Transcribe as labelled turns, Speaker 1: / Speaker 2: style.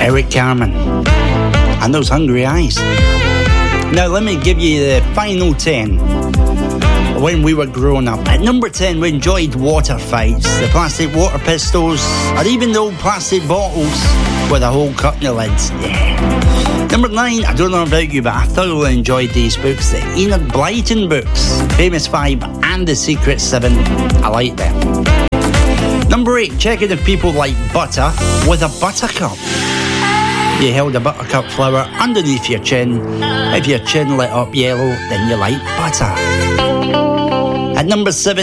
Speaker 1: Eric Carmen and those hungry eyes. Now let me give you the final 10. When we were growing up, at number 10 we enjoyed water fights, the plastic water pistols, or even the old plastic bottles with a hole cut in the lids. Yeah. Number 9, I don't know about you, but I thoroughly enjoyed these books, the Enid Blyton books, Famous 5 and The Secret 7. I like them. Number 8, checking if people like butter with a buttercup. You held a buttercup flower underneath your chin. If your chin lit up yellow, then you like butter. At number 7,